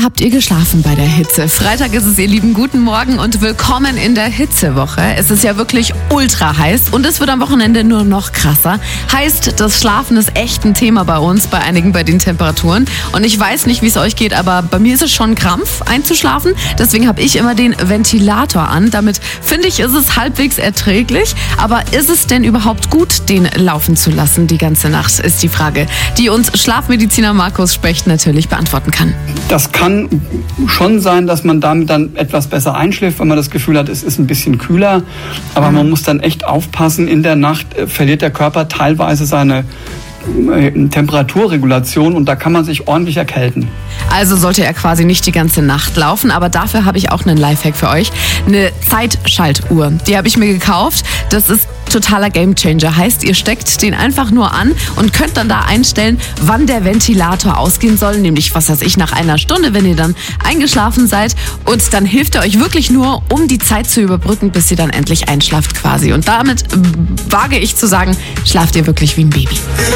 habt ihr geschlafen bei der Hitze? Freitag ist es, ihr Lieben, guten Morgen und willkommen in der Hitzewoche. Es ist ja wirklich ultra heiß und es wird am Wochenende nur noch krasser. Heißt, das Schlafen ist echt ein Thema bei uns, bei einigen bei den Temperaturen. Und ich weiß nicht, wie es euch geht, aber bei mir ist es schon ein Krampf, einzuschlafen. Deswegen habe ich immer den Ventilator an. Damit finde ich, ist es halbwegs erträglich. Aber ist es denn überhaupt gut, den laufen zu lassen die ganze Nacht, ist die Frage, die uns Schlafmediziner Markus Specht natürlich beantworten kann. Das kann schon sein, dass man damit dann etwas besser einschläft, wenn man das Gefühl hat, es ist ein bisschen kühler. Aber man muss dann echt aufpassen, in der Nacht verliert der Körper teilweise seine Temperaturregulation und da kann man sich ordentlich erkälten. Also sollte er quasi nicht die ganze Nacht laufen, aber dafür habe ich auch einen Lifehack für euch. Eine Zeitschaltuhr, die habe ich mir gekauft. Das ist totaler Gamechanger. Heißt, ihr steckt den einfach nur an und könnt dann da einstellen, wann der Ventilator ausgehen soll. Nämlich, was weiß ich, nach einer Stunde, wenn ihr dann eingeschlafen seid. Und dann hilft er euch wirklich nur, um die Zeit zu überbrücken, bis ihr dann endlich einschlaft quasi. Und damit wage ich zu sagen, schlaft ihr wirklich wie ein Baby.